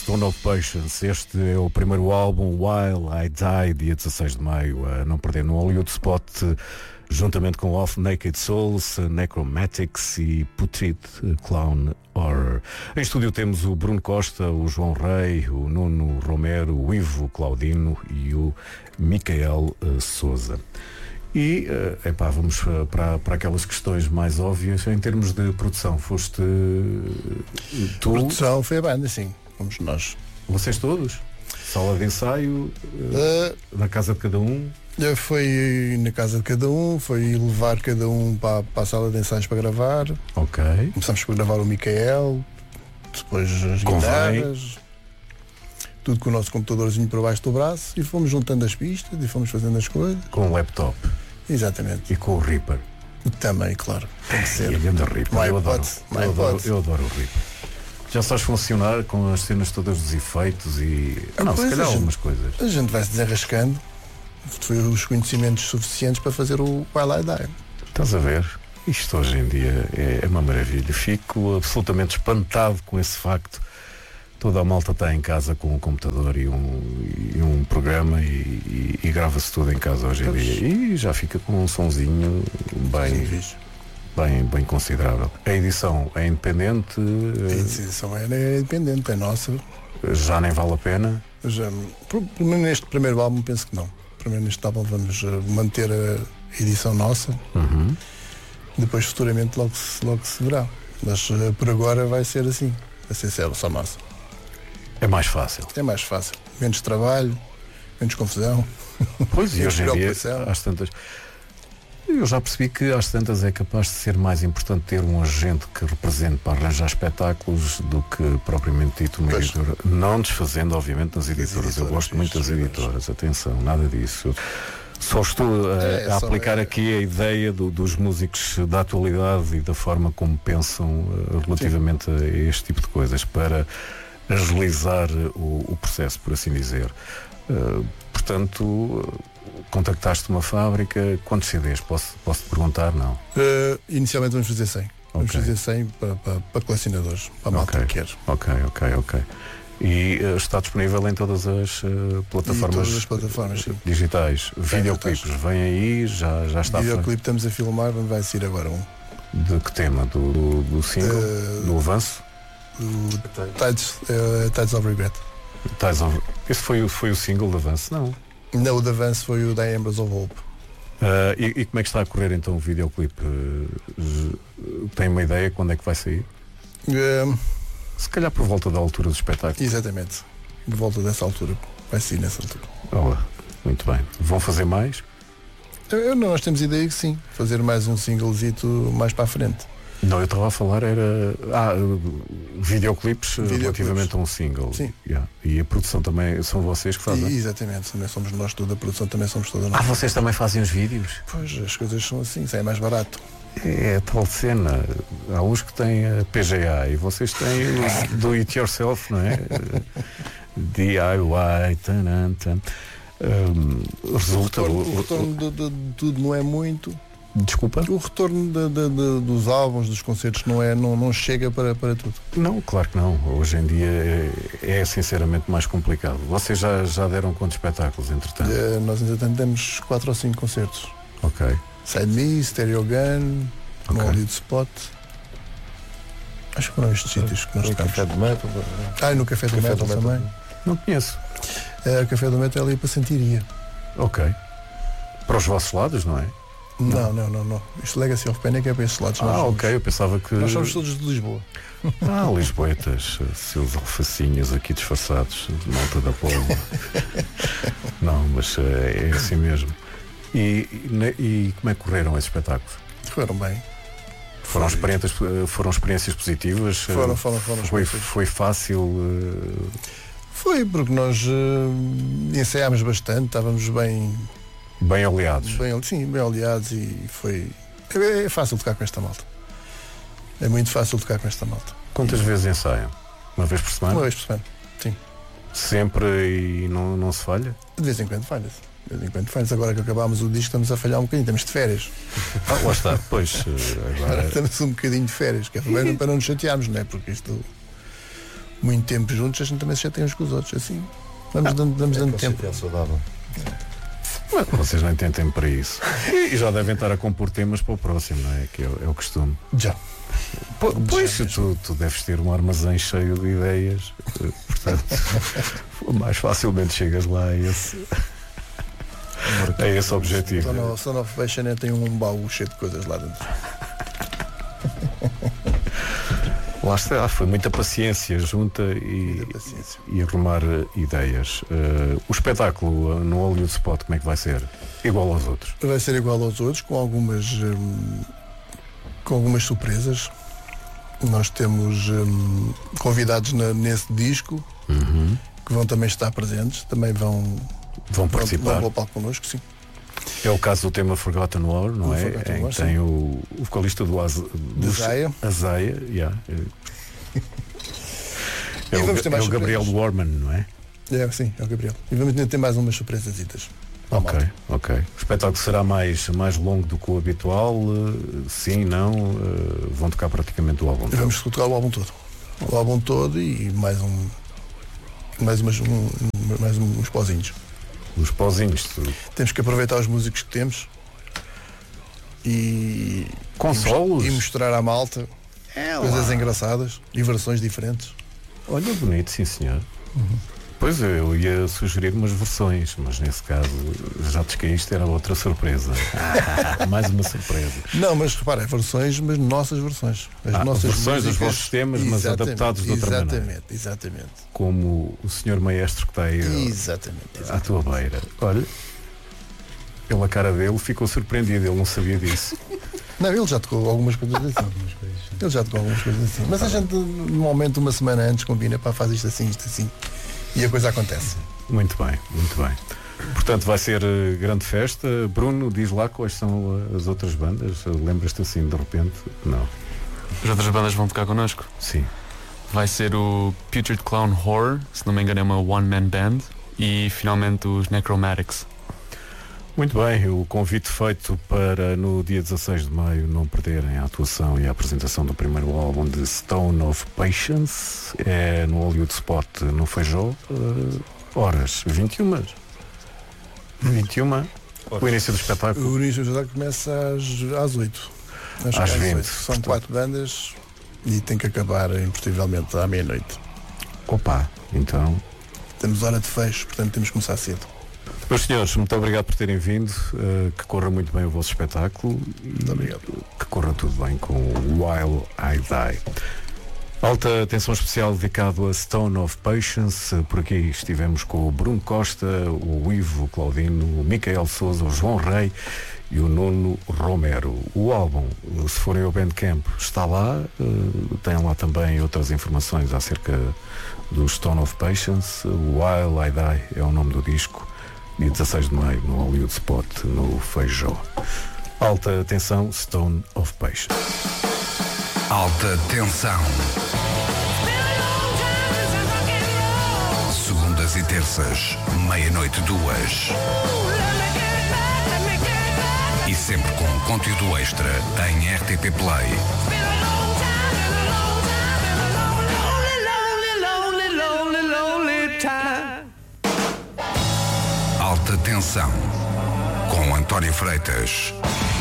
Stone of Patience. Este é o primeiro álbum, While I Die, dia 16 de maio, a não perder no Hollywood Spot, juntamente com Off Naked Souls, Necromatics e Putrid Clown Horror. Em estúdio temos o Bruno Costa, o João Rei, o Nuno Romero, o Ivo Claudino e o Micael Souza. E vamos para aquelas questões mais óbvias em termos de produção. Foste tu? A produção foi a banda, sim. Fomos nós. Vocês todos? Sala de ensaio, na casa de cada um? Foi na casa de cada um, foi levar cada um para a sala de ensaios para gravar. Ok. Começámos por gravar o Micael, depois as guitarras, tudo com o nosso computadorzinho por baixo do braço, e fomos juntando as pistas e fomos fazendo as coisas. Com o laptop. Exatamente. E com o Reaper. Também, claro. Tem que ser. E a grande Reaper. Eu adoro o Reaper. Já sabes funcionar com as cenas todas dos efeitos e... se calhar algumas coisas. A gente vai se desenrascando. Foi os conhecimentos suficientes para fazer o While I Die. Estás a ver? Isto hoje em dia é uma maravilha. Fico absolutamente espantado com esse facto. Toda a malta está em casa com um computador e um programa e grava-se tudo em casa hoje em dia. E já fica com um sonzinho bem considerável. A edição é independente? A edição é independente, é nossa. Já nem vale a pena? Neste primeiro álbum penso que não. Primeiro neste álbum vamos manter a edição nossa. Uhum. Depois futuramente logo se verá. Mas por agora vai ser assim. Vai ser só nossa. É mais fácil. É mais fácil. Menos trabalho, menos confusão. Pois, e hoje em dia, às tantas... Eu já percebi que às tantas é capaz de ser mais importante ter um agente que represente para arranjar espetáculos do que propriamente dito uma editora. Não desfazendo, obviamente, nas editoras. Eu gosto muito das editoras, atenção, nada disso. Só estou a aplicar aqui a ideia dos músicos da atualidade e da forma como pensam relativamente a este tipo de coisas, para agilizar o processo, por assim dizer. Portanto, contactaste uma fábrica. Quantos CDs? Posso-te perguntar? Não? Inicialmente vamos fazer 100. Vamos fazer 100 para colecionadores, para a malta que quer. Ok. E está disponível em todas as plataformas, digitais. Videoclipes, vem aí, já está. Videoclipe estamos a filmar, vai sair agora um. De que tema? Do single? Do avanço? Tides of Regret. Esse foi o single de avanço? Não, o de avanço foi o The Embers of Hope. E como é que está a correr então o videoclipe? Tem uma ideia quando é que vai sair? Se calhar por volta da altura do espetáculo. Exatamente, por volta dessa altura. Vai sair nessa altura. Muito bem. Vão fazer mais? Nós temos ideia que sim, fazer mais um singlezito mais para a frente. Não, eu estava a falar videoclipes relativamente a um single. Sim. E a produção também são vocês que fazem? Exatamente, também somos nós toda a produção, também somos toda nós. Vocês também fazem os vídeos? Pois, as coisas são assim, isso é mais barato. É a tal cena. Há uns que têm a PGA e vocês têm o do it yourself, não é? DIY, resulta. O retorno de tudo não é muito. Desculpa? O retorno dos álbuns, dos concertos não chega para tudo. Não, claro que não. Hoje em dia é sinceramente mais complicado. Vocês já deram quantos espetáculos, entretanto? Nós entretanto temos 4 ou 5 concertos. Ok. Side Me, Stereo Gun, no Hollywood Spot. Acho que foram estes sítios que nós tocamos. Café do Metal. E no Café do Metal também. Não conheço. O Café do Metal é ali para Sentiria. Ok. Para os vossos lados, não é? Não. Isto Legacy of Panic é para esses lados. Ok, eu pensava que... Nós somos todos de Lisboa. Lisboetas, seus alfacinhos aqui disfarçados, de malta da Póvoa. Não, mas é assim mesmo. E como é que correram esses espetáculos? Correram bem. Foram experiências positivas? Foram. Foi fácil? Foi, porque nós ensaiámos bastante, estávamos bem oleados. Bem oleados, e foi... É fácil tocar com esta malta. É muito fácil tocar com esta malta. Quantas vezes ensaiam? Uma vez por semana? Uma vez por semana, sim. Sempre e não se falha? De vez em quando falha-se. Agora que acabámos o disco estamos a falhar um bocadinho, estamos de férias. Lá está, pois. Agora estamos um bocadinho de férias, que é para não nos chatearmos, não é? Porque isto... O muito tempo juntos, a gente também se chateia uns com os outros. Assim, vamos dando tempo. É saudável. Mas vocês nem têm tempo para isso. E já devem estar a compor temas para o próximo, não é? Que é o costume. Já. Pois, tu deves ter um armazém cheio de ideias, portanto, mais facilmente chegas lá a esse objetivo. Son of Fashion tem um baú cheio de coisas lá dentro. Lá está, foi muita paciência junta e arrumar ideias. O espetáculo no Hollywood Spot, como é que vai ser? Igual aos outros? Vai ser igual aos outros, com algumas surpresas. Nós temos convidados nesse disco que vão também estar presentes, também vão participar. Vão para o palco connosco, sim. É o caso do tema Forgotten War, não é? Em que tem o vocalista do Azaia. Yeah. É o Gabriel Warman, não é? Sim, é o Gabriel. E vamos ter mais umas surpresasitas. Ok. O espetáculo será mais longo do que o habitual? Sim, não? Vão tocar praticamente o álbum todo? Vamos tocar o álbum todo. O álbum todo e mais uns pozinhos. Uns pozinhos. Temos que aproveitar os músicos que temos e consolos e mostrar à malta coisas engraçadas e versões diferentes. Olha, bonito, sim senhor. Pois eu ia sugerir umas versões, mas nesse caso já te esqueci, era outra surpresa. Mais uma surpresa. Não, mas repara, versões, mas nossas versões. As nossas versões dos vossos temas, mas adaptados de outra maneira. Exatamente. Como o senhor maestro que está aí à tua beira. Olha, pela cara dele ficou surpreendido, ele não sabia disso. Não, ele já tocou algumas coisas assim. Mas a gente normalmente uma semana antes combina para fazer isto assim. E a coisa acontece. Muito bem. Portanto, vai ser grande festa. Bruno, diz lá quais são as outras bandas. Lembras-te assim de repente? Não. As outras bandas vão tocar connosco? Sim. Vai ser o Putrid Clown Horror, se não me engano é uma one-man band, e finalmente os Necromatics. Muito bem, o convite feito para no dia 16 de maio não perderem a atuação e a apresentação do primeiro álbum de Stone of Patience é no Hollywood Spot no Feijó, horas 21. O início do espetáculo? O início do espetáculo começa às 8. Às 20. São 4 bandas e tem que acabar impossivelmente à meia-noite. Opa, então... Temos hora de fecho, portanto temos que começar cedo. Meus senhores, muito obrigado por terem vindo, que corra muito bem o vosso espetáculo. Muito obrigado. Que corra tudo bem com o While I Die. Alta atenção especial dedicado a Stone of Patience. Por aqui estivemos com o Bruno Costa, o Ivo Claudino, o Micael Sousa, o João Rei e o Nuno Romero. O álbum, se forem ao Bandcamp, está lá. Tem lá também outras informações acerca do Stone of Patience. While I Die é o nome do disco. Dia 16 de maio no Hollywood Spot no Feijó. Alta atenção, Stone of Patience. Alta tensão. Segundas e terças, meia-noite 2. E sempre com conteúdo extra em RTP Play. Alta tensão com António Freitas.